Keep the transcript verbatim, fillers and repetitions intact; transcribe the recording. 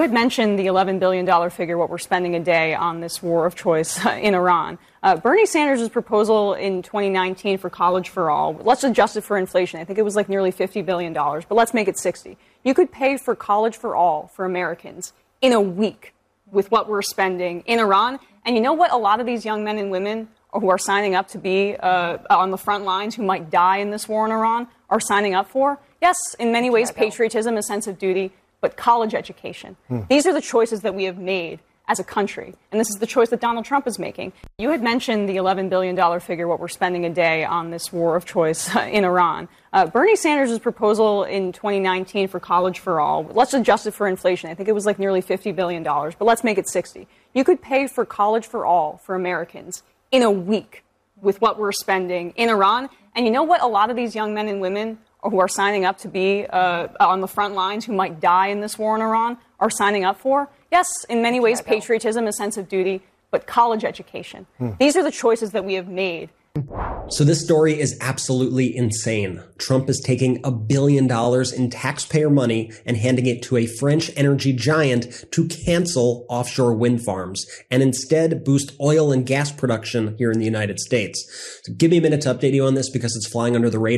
I had mentioned the eleven billion dollars figure, what we're spending a day on this war of choice in Iran. Uh, Bernie Sanders' proposal in twenty nineteen for college for all, let's adjust it for inflation. I think it was like nearly fifty billion dollars, but let's make it sixty. You could pay for college for all for Americans in a week with what we're spending in Iran. And you know what a lot of these young men and women who are signing up to be uh, on the front lines, who might die in this war in Iran, are signing up for? Yes, in many ways, patriotism, a sense of duty, but college education. Hmm. These are the choices that we have made as a country, and this is the choice that Donald Trump is making. You had mentioned the eleven billion dollars figure, what we're spending a day on this war of choice in Iran. Uh, Bernie Sanders' proposal in twenty nineteen for college for all, let's adjust it for inflation. I think it was like nearly fifty billion dollars, but let's make it sixty. You could pay for college for all for Americans in a week with what we're spending in Iran. And you know what a lot of these young men and women who are signing up to be uh, on the front lines, who might die in this war in Iran, are signing up for? Yes, in many ways, patriotism, a sense of duty, but college education. Hmm. These are the choices that we have made. So this story is absolutely insane. Trump is taking a billion dollars in taxpayer money and handing it to a French energy giant to cancel offshore wind farms and instead boost oil and gas production here in the United States. So give me a minute to update you on this because it's flying under the radar.